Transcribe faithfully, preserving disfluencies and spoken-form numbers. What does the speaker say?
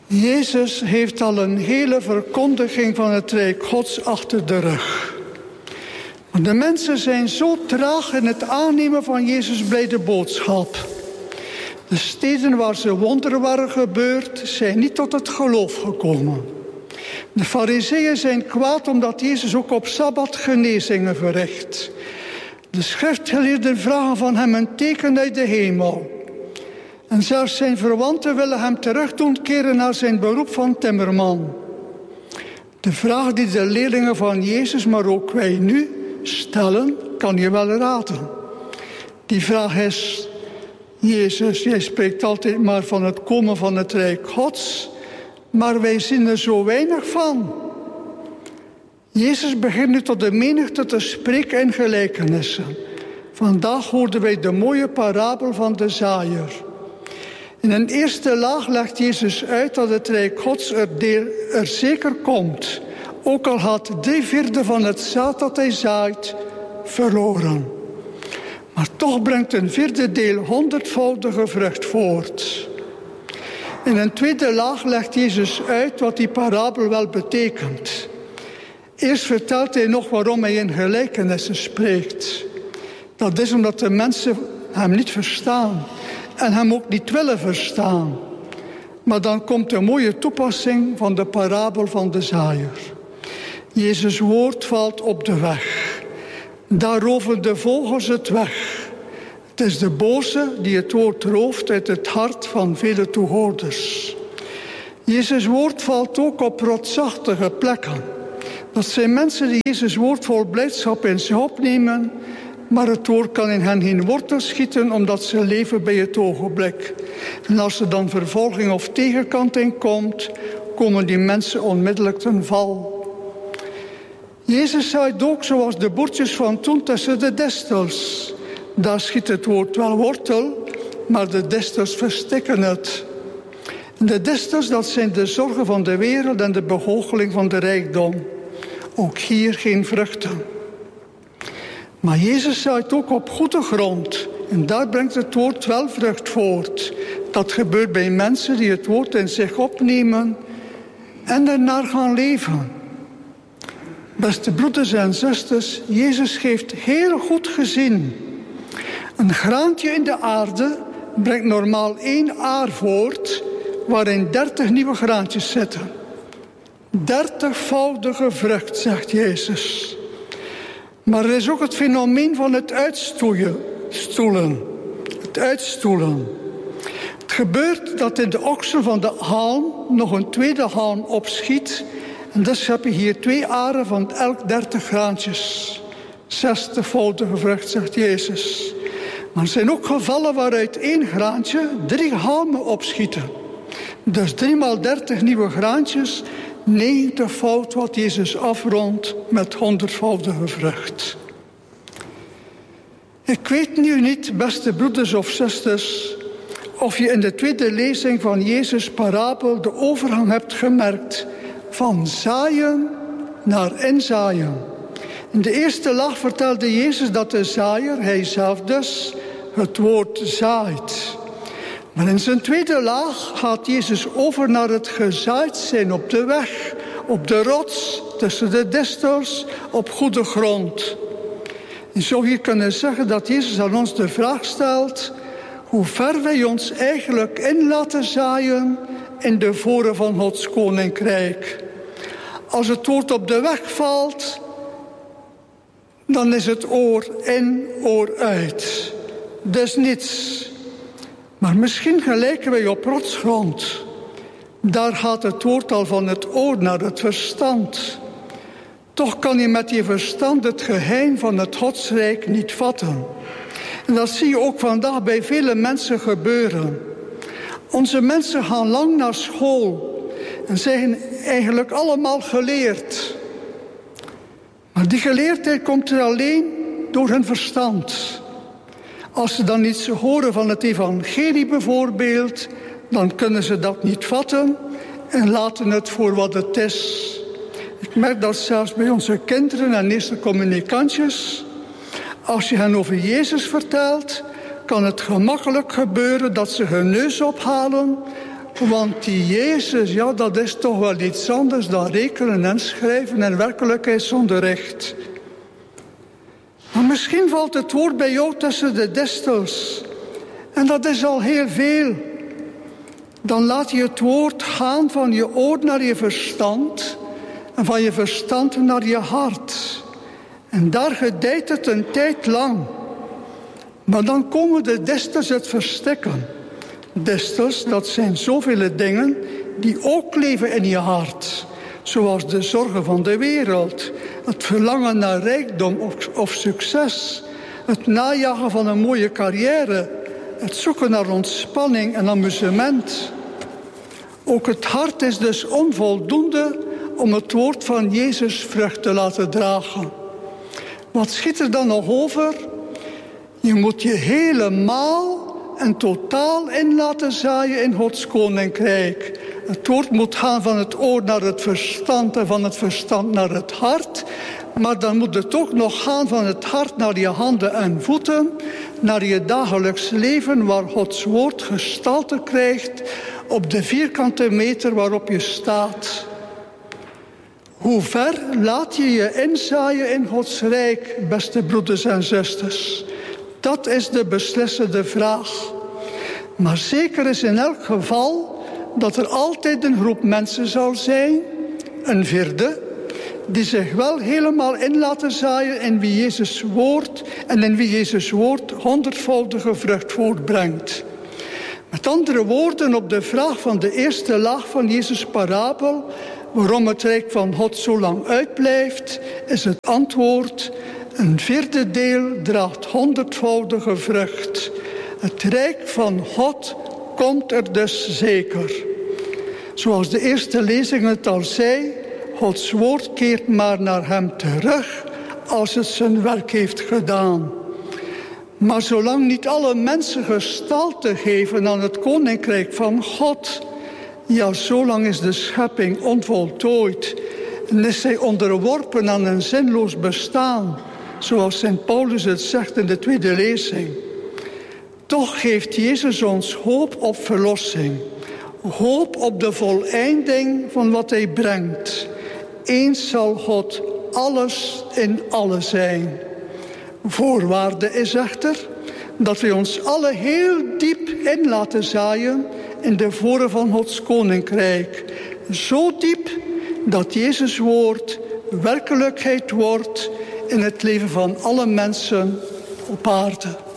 Jezus heeft al een hele verkondiging van het Rijk Gods achter de rug. Maar de mensen zijn zo traag in het aannemen van Jezus' blijde boodschap. De steden waar ze wonderen waren gebeurd, zijn niet tot het geloof gekomen. De Farizeeën zijn kwaad omdat Jezus ook op Sabbat genezingen verricht. De schriftgeleerden vragen van hem een teken uit de hemel. En zelfs zijn verwanten willen hem terug doen keren naar zijn beroep van timmerman. De vraag die de leerlingen van Jezus, maar ook wij nu, stellen, kan je wel raden. Die vraag is: Jezus, jij spreekt altijd maar van het komen van het Rijk Gods, maar wij zien er zo weinig van. Jezus begint nu tot de menigte te spreken in gelijkenissen. Vandaag hoorden wij de mooie parabel van de zaaier. In een eerste laag legt Jezus uit dat het Rijk Gods er, deel, er zeker komt, ook al had drie vierde van het zaad dat hij zaait verloren. Maar toch brengt een vierde deel honderdvoudige vrucht voort. In een tweede laag legt Jezus uit wat die parabel wel betekent. Eerst vertelt hij nog waarom hij in gelijkenissen spreekt. Dat is omdat de mensen hem niet verstaan en hem ook niet willen verstaan. Maar dan komt de mooie toepassing van de parabel van de zaaier. Jezus' woord valt op de weg. Daar roven de vogels het weg. Het is de boze die het woord rooft uit het hart van vele toehoorders. Jezus' woord valt ook op rotsachtige plekken. Dat zijn mensen die Jezus' woord vol blijdschap in zich opnemen, maar het woord kan in hen geen wortel schieten omdat ze leven bij het ogenblik. En als er dan vervolging of tegenkanting komt, komen die mensen onmiddellijk ten val. Jezus zaait ook zoals de boertjes van toen tussen de distels. Daar schiet het woord wel wortel, maar de distels verstikken het. De distels, dat zijn de zorgen van de wereld en de begoocheling van de rijkdom. Ook hier geen vruchten. Maar Jezus zaait ook op goede grond. En daar brengt het woord wel vrucht voort. Dat gebeurt bij mensen die het woord in zich opnemen en ernaar gaan leven. Beste broeders en zusters, Jezus geeft heel goed gezien. Een graantje in de aarde brengt normaal één aar voort, waarin dertig nieuwe graantjes zitten. Dertigvoudige vrucht, zegt Jezus. Maar er is ook het fenomeen van het uitstoeien, stoelen. Het uitstoelen. Het gebeurt dat in de oksel van de haan nog een tweede haan opschiet. En dus heb je hier twee aren van elk dertig graantjes. Zestigvoudige vrucht, zegt Jezus. Maar er zijn ook gevallen waaruit één graantje drie halmen opschieten. Dus driemaal dertig nieuwe graantjes, negentigvoud wat Jezus afrondt met honderdvoudige vrucht. Ik weet nu niet, beste broeders of zusters, of je in de tweede lezing van Jezus' parabel de overgang hebt gemerkt van zaaien naar inzaaien. In de eerste laag vertelde Jezus dat de zaaier, hij zelf dus, het woord zaait. Maar in zijn tweede laag gaat Jezus over naar het gezaaid zijn op de weg, op de rots, tussen de distels, op goede grond. Je zou hier kunnen zeggen dat Jezus aan ons de vraag stelt hoe ver wij ons eigenlijk in laten zaaien in de voren van Gods koninkrijk. Als het woord op de weg valt, dan is het oor in, oor uit. Dus niets. Maar misschien gelijken wij op rotsgrond. Daar gaat het woord al van het oor naar het verstand. Toch kan je met je verstand het geheim van het Godsrijk niet vatten. En dat zie je ook vandaag bij vele mensen gebeuren. Onze mensen gaan lang naar school en zijn eigenlijk allemaal geleerd. Maar die geleerdheid komt er alleen door hun verstand. Als ze dan iets horen van het evangelie bijvoorbeeld, dan kunnen ze dat niet vatten en laten het voor wat het is. Ik merk dat zelfs bij onze kinderen en eerste communicantjes. Als je hen over Jezus vertelt, kan het gemakkelijk gebeuren dat ze hun neus ophalen Want die Jezus, ja, dat is toch wel iets anders dan rekenen en schrijven en werkelijkheidsonderricht. Maar misschien valt het woord bij jou tussen de distels. En dat is al heel veel. Dan laat je het woord gaan van je oor naar je verstand. En van je verstand naar je hart. En daar gedijt het een tijd lang. Maar dan komen de distels het verstikken. Distels, dat zijn zoveel dingen die ook leven in je hart. Zoals de zorgen van de wereld. Het verlangen naar rijkdom of, of succes. Het najagen van een mooie carrière. Het zoeken naar ontspanning en amusement. Ook het hart is dus onvoldoende om het woord van Jezus vrucht te laten dragen. Wat schiet er dan nog over? Je moet je helemaal en totaal in laten zaaien in Gods koninkrijk. Het woord moet gaan van het oor naar het verstand en van het verstand naar het hart. Maar dan moet het ook nog gaan van het hart naar je handen en voeten, naar je dagelijks leven waar Gods woord gestalte krijgt op de vierkante meter waarop je staat. Hoe ver laat je je inzaaien in Gods rijk, beste broeders en zusters? Dat is de beslissende vraag. Maar zeker is in elk geval dat er altijd een groep mensen zal zijn, een vierde, die zich wel helemaal in laten zaaien in wie Jezus woord en in wie Jezus woord honderdvoudige vrucht voortbrengt. Met andere woorden, op de vraag van de eerste laag van Jezus' parabel, waarom het rijk van God zo lang uitblijft, is het antwoord: een vierde deel draagt honderdvoudige vrucht. Het rijk van God komt er dus zeker. Zoals de eerste lezing het al zei, Gods woord keert maar naar hem terug als het zijn werk heeft gedaan. Maar zolang niet alle mensen gestalte geven aan het koninkrijk van God, ja, zolang is de schepping onvoltooid en is zij onderworpen aan een zinloos bestaan, zoals Sint Paulus het zegt in de tweede lezing. Toch geeft Jezus ons hoop op verlossing, hoop op de voleinding van wat hij brengt. Eens zal God alles in alle zijn. Voorwaarde is echter dat we ons alle heel diep in laten zaaien in de voren van Gods koninkrijk. Zo diep dat Jezus woord werkelijkheid wordt in het leven van alle mensen op aarde.